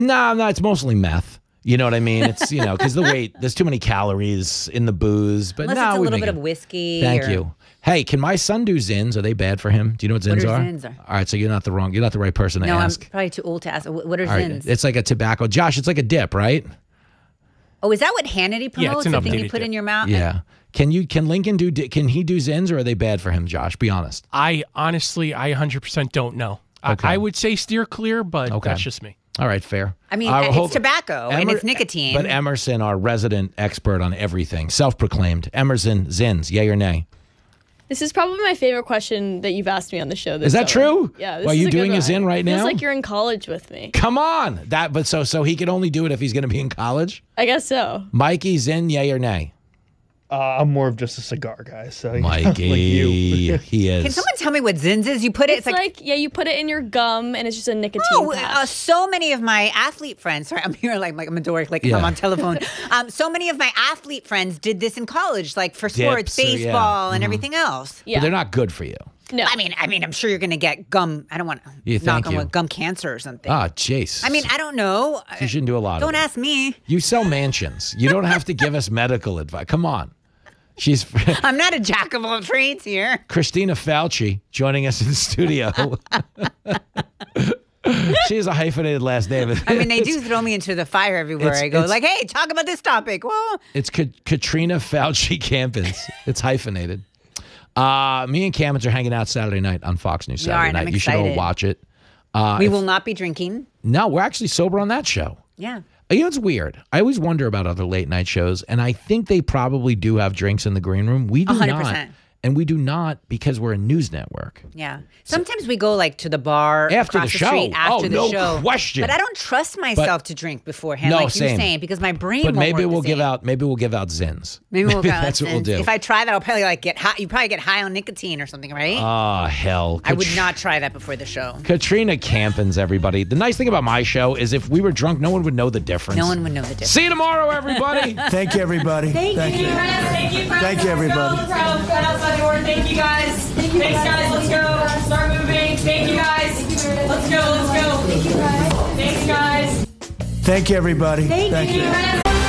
No, it's mostly meth. You know what I mean? It's, because there's too many calories in the booze. But Unless it's a little bit of whiskey. Thank you. Hey, can my son do Zins? Are they bad for him? Do you know what Zins are? Zins are? All right, so you're not the right person to ask. No, I'm probably too old to ask. What are All right, Zins? it's like a tobacco. Josh, it's like a dip, right? Oh, is that what Hannity promotes? Yeah, it's an the thing you updated put dip. in your mouth? Yeah. Can Lincoln can he do Zins, or are they bad for him, Josh? Be honest. I 100% don't know. Okay. I would say steer clear, but that's just me. All right, fair. I mean, it's tobacco and it's nicotine. But Emerson, our resident expert on everything, self-proclaimed. Emerson, Zins, yay or nay? This is probably my favorite question that you've asked me on the show. Is that true? Yeah. Are you doing a Zin right now? Feels like you're in college with me. Come on. But so he can only do it if he's going to be in college? I guess so. Mikey, Zin, yay or nay? I'm more of just a cigar guy. So Mikey, like you. He is. Can someone tell me what Zins is? You put it. It's like you put it in your gum, and it's just a nicotine patch. So many of my athlete friends. Sorry, I'm here like I'm a dork, like I'm on telephone. So many of my athlete friends did this in college, like for sports, baseball, and everything else. But they're not good for you. No. I mean, I'm sure you're going to get gum. I don't want to knock on wood, gum cancer or something. Ah, jeez. I mean, I don't know. You shouldn't do a lot of it. Don't ask me. You sell mansions. You don't have to give us medical advice. Come on. I'm not a jack of all trades here. Christina Fauci joining us in the studio. She has a hyphenated last name. I mean, they do throw me into the fire everywhere I go. Like, hey, talk about this topic. Well, it's Katrina Fauci Campins. It's hyphenated. Me and Campins are hanging out Saturday night on Fox News Saturday night. You should all watch it. We will not be drinking. No, we're actually sober on that show. Yeah. It's weird. I always wonder about other late night shows, and I think they probably do have drinks in the green room. We do 100%. not. And we do not because we're a news network. Yeah. Sometimes we go like to the bar after across the the street show. after the show. No question. But I don't trust myself to drink beforehand, No, like same. you're saying, because my brain But won't maybe work we'll the give same. out. Maybe we'll give out Zins. Maybe we'll give out That's what we'll do. If I try that, I'll probably like get high. You probably get high on nicotine or something, right? Oh hell! I would not try that before the show. Katrina Campins, everybody. The nice thing about my show is if we were drunk, no one would know the difference. No one would know the difference. See you tomorrow, everybody. Thank you, everybody. Thank you. Thank you, everybody. Thank you, guys. Thanks, guys. Let's go. Start moving. Thank you, guys. Let's go. Let's go. Thank you, guys. Thanks, guys. Thank you, everybody. Thank you.